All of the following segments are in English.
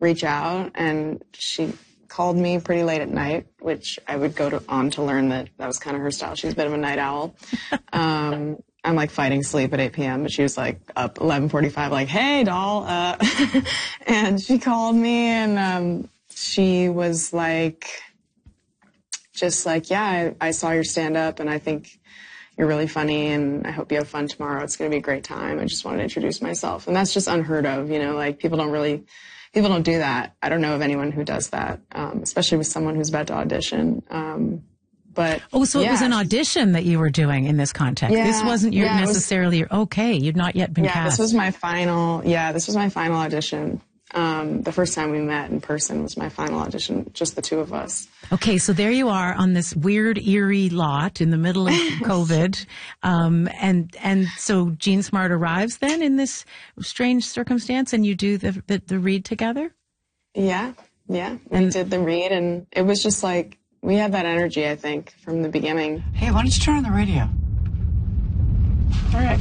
reach out, and she called me pretty late at night, which I would on to learn that was kind of her style. She's a bit of a night owl. I'm like fighting sleep at 8 p.m., but she was like up 11:45, like, hey, doll. And she called me, and she was like, just like, yeah, I saw your stand up, and I think you're really funny, and I hope you have fun tomorrow. It's going to be a great time. I just wanted to introduce myself. And that's just unheard of, like people don't do that. I don't know of anyone who does that, especially with someone who's about to audition. It was an audition that you were doing in this context. Yeah, this wasn't necessarily okay. You'd not yet been cast. This was my final audition. The first time we met in person was my final audition, just the two of us. Okay, so there you are on this weird, eerie lot in the middle of COVID. And so Jean Smart arrives then in this strange circumstance, and you do the read together? Yeah. We did the read, and it was just like, we had that energy, I think, from the beginning. Hey, why don't you turn on the radio? All right.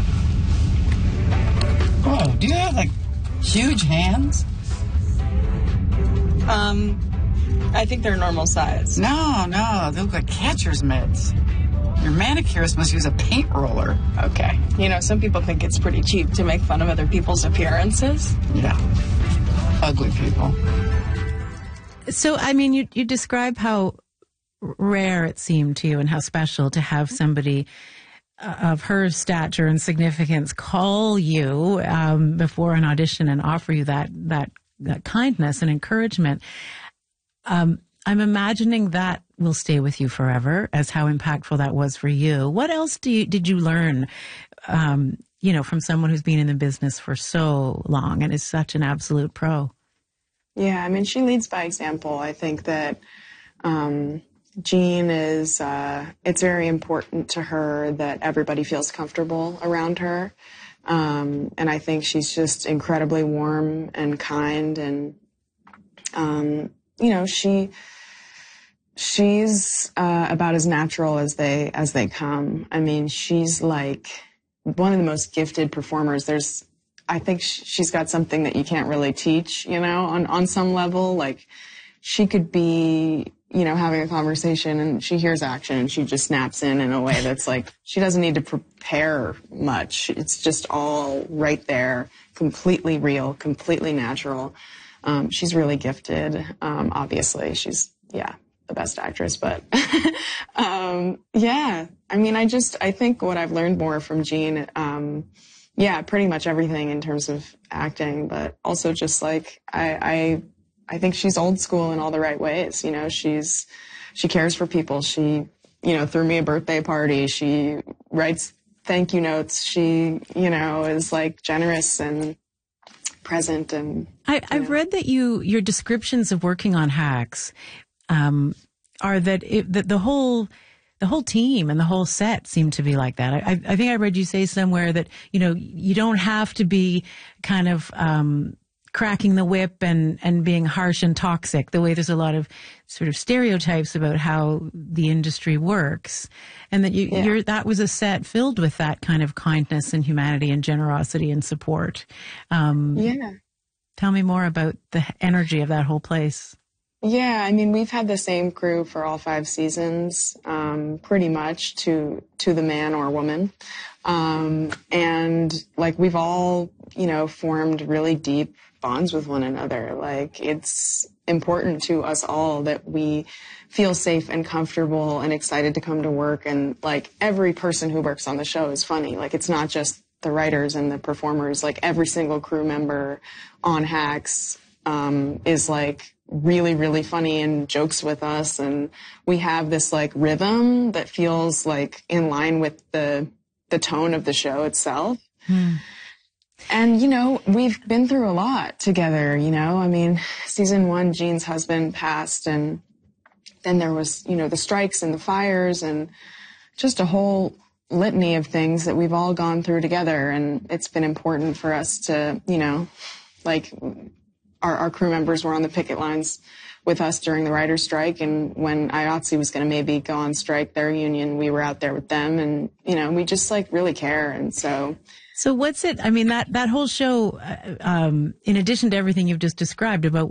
Oh, do you have, like, huge hands? I think they're normal size. No, they look like catcher's mitts. Your manicurist must use a paint roller. Okay. Some people think it's pretty cheap to make fun of other people's appearances. Yeah. Ugly people. So, I mean, you describe how rare it seemed to you and how special to have somebody of her stature and significance call you before an audition and offer you that kindness and encouragement. I'm imagining that will stay with you forever as how impactful that was for you. What else did you learn, from someone who's been in the business for so long and is such an absolute pro? Yeah, I mean, she leads by example. I think that Jean is, it's very important to her that everybody feels comfortable around her. And I think she's just incredibly warm and kind, and, she's about as natural as they come. I mean, she's like one of the most gifted performers. I think she's got something that you can't really teach, on some level. Like, she could be, having a conversation and she hears action and she just snaps in a way that's like, she doesn't need to prepare much. It's just all right there, completely real, completely natural. She's really gifted. Obviously she's, the best actress, but, I mean, I think what I've learned more from Jean, pretty much everything in terms of acting, but also just like, I think she's old school in all the right ways. She cares for people. She, threw me a birthday party. She writes thank you notes. She, is like generous and present. And I've read that your descriptions of working on Hacks, are that the whole team and the whole set seem to be like that. I think I read you say somewhere that, you don't have to be kind of, cracking the whip and being harsh and toxic, the way there's a lot of sort of stereotypes about how the industry works, and that that was a set filled with that kind of kindness and humanity and generosity and support. Tell me more about the energy of that whole place. Yeah, I mean, we've had the same crew for all 5 seasons, pretty much to the man or woman. And like, we've all, formed really deep bonds with one another. Like, it's important to us all that we feel safe and comfortable and excited to come to work. And like, every person who works on the show is funny. Like, it's not just the writers and the performers. Like, every single crew member on Hacks, is like really, really funny and jokes with us. And we have this like rhythm that feels like in line with the tone of the show itself. And, we've been through a lot together, I mean, season 1, Jean's husband passed, and then there was, the strikes and the fires and just a whole litany of things that we've all gone through together. And it's been important for us to, like, our crew members were on the picket lines with us during the writer's strike. And when IATSE was going to maybe go on strike, their union, we were out there with them. And, we just like really care. And so what's it? I mean, that whole show, in addition to everything you've just described about